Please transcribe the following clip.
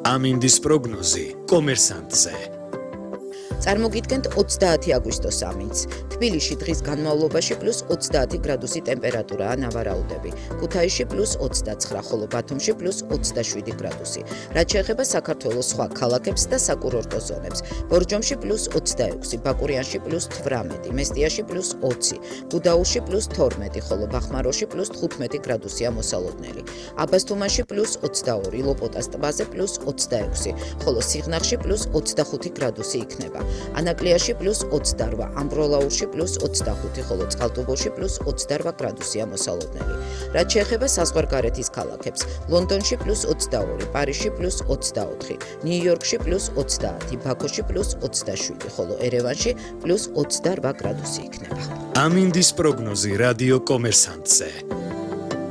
ამინდის პროგნოზი კომერსანტზე. წარმოგიდგენთ 30 აგვისტოს ამინდს. თბილისში დღის განმავლობაში პლუს 30 გრადუსი ტემპერატურაა ნავარაუდები. ქუთაისში პლუს 29, ხოლო ბათუმში პლუს 27 გრადუსი. რაც შეეხება საქართველოს სხვა ქალაქებს და საკურორტო ზონებს. ბორჯომში პლუს 26, ბაკურიანში პლუს 18, მესტიაში პლუს 20, გუდაურში პლუს 12, ხოლო ბახმაროში პლუს 15 გრადუსია მოსალოდნელი. აბასთუმანში პლუს 22, ლოპოტას ტბაზე პლუს 26, ხოლო სიღნაღში პლუს 25 გრადუსი იქნება. ანაკლიაში პლუს 28, ამბროლაურში პლუს 25, ხოლო წყალტუბოში პლუს 28 გრადუსია მოსალოდნელი. რაც შეეხება საზღვარგარეთის ქალაქებს, ლონდონში პლუს 22, პარიზში პლუს 24, ნიუ-იორკში პლუს 30, ბაქოში პლუს 27, ხოლო ერევანში პლუს 28 გრადუსი იქნება. ამინდის პროგნოზი რადიო კომერსანტზე.